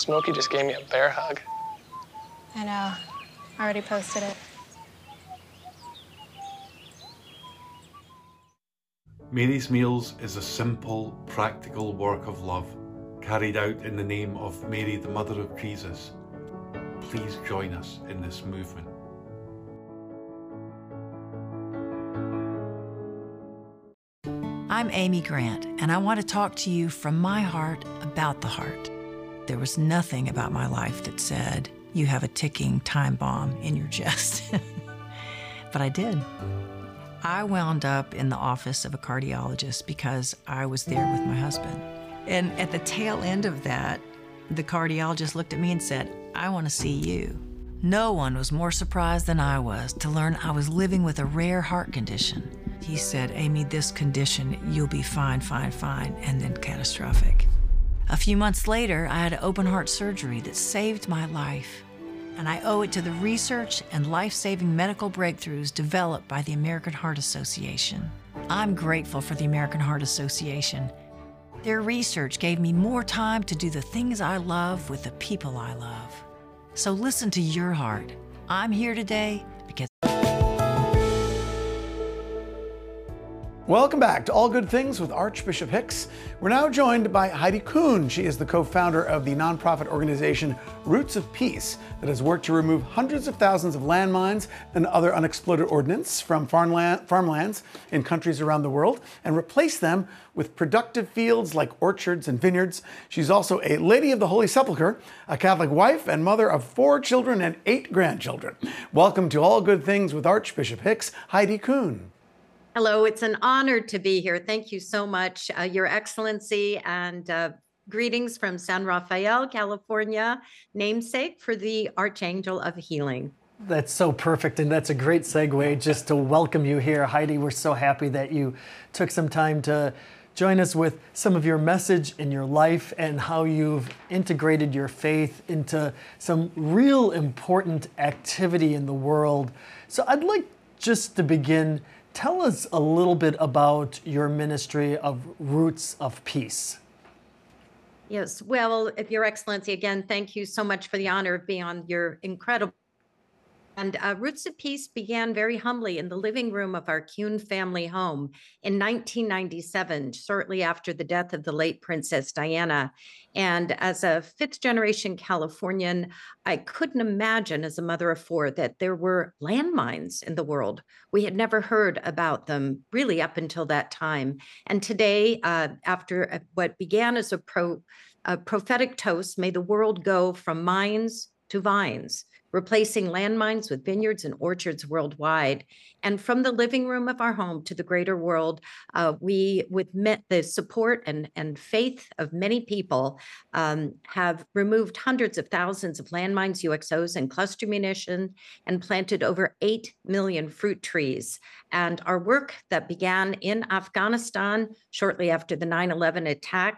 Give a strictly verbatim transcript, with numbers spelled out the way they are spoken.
Smokey just gave me a bear hug. I know. I already posted it. Mary's Meals is a simple, practical work of love carried out in the name of Mary, the Mother of Jesus. Please join us in this movement. I'm Amy Grant, and I want to talk to you from my heart about the heart. There was nothing about my life that said, you have a ticking time bomb in your chest. But I did. I wound up in the office of a cardiologist because I was there with my husband. And at the tail end of that, the cardiologist looked at me and said, I want to see you. No one was more surprised than I was to learn I was living with a rare heart condition. He said, Amy, this condition, you'll be fine, fine, fine, and then catastrophic. A few months later, I had open heart surgery that saved my life. And I owe it to the research and life-saving medical breakthroughs developed by the American Heart Association. I'm grateful for the American Heart Association. Their research gave me more time to do the things I love with the people I love. So listen to your heart. I'm here today because... Welcome back to All Good Things with Archbishop Hicks. We're now joined by Heidi Kuhn. She is the co-founder of the nonprofit organization Roots of Peace that has worked to remove hundreds of thousands of landmines and other unexploded ordnance from farmland, farmlands in countries around the world and replace them with productive fields like orchards and vineyards. She's also a Lady of the Holy Sepulchre, a Catholic wife and mother of four children and eight grandchildren. Welcome to All Good Things with Archbishop Hicks, Heidi Kuhn. Hello, it's an honor to be here. Thank you so much, uh, Your Excellency, and uh, greetings from San Rafael, California, namesake for the Archangel of Healing. That's so perfect, and that's a great segue just to welcome you here, Heidi. We're so happy that you took some time to join us with some of your message in your life and how you've integrated your faith into some real important activity in the world. So I'd like just to begin. Tell us a little bit about your ministry of Roots of Peace. Yes, well, Your Excellency, again, thank you so much for the honor of being on your incredible. And uh, Roots of Peace began very humbly in the living room of our Kuhn family home in nineteen ninety-seven, shortly after the death of the late Princess Diana. And as a fifth generation Californian, I couldn't imagine as a mother of four that there were landmines in the world. We had never heard about them really up until that time. And today, uh, after what began as a, pro, a prophetic toast, may the world go from mines to vines, replacing landmines with vineyards and orchards worldwide. And from the living room of our home to the greater world, uh, we, with met the support and, and faith of many people, um, have removed hundreds of thousands of landmines, U X Os, and cluster munition, and planted over eight million fruit trees. And our work that began in Afghanistan shortly after the nine eleven attack